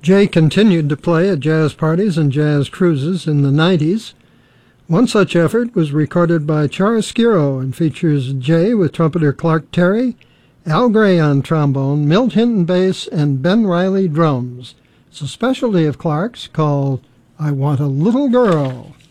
Jay continued to play at jazz parties and jazz cruises in the 90s. One such effort was recorded by Chiaroscuro and features Jay with trumpeter Clark Terry, Al Gray on trombone, Milt Hinton bass, and Ben Riley drums. It's a specialty of Clark's called I Want a Little Girl.